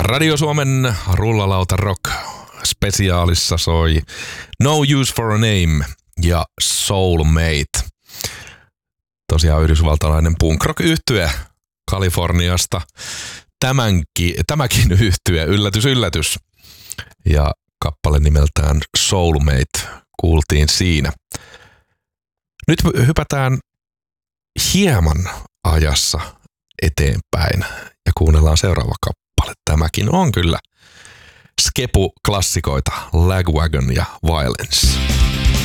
Radio Suomen Rullalauta Rock -spesiaalissa soi No Use for a Name ja Soulmate. Tosiaan yhdysvaltalainen punk rock -yhtye Kaliforniasta. Tämäkin yhtye, yllätys yllätys. Ja kappale nimeltään Soulmate kuultiin siinä. Nyt hypätään hieman ajassa eteenpäin ja kuunnellaan seuraava kappale. Tämäkin on kyllä Skepu-klassikoita, Lagwagon ja Violence.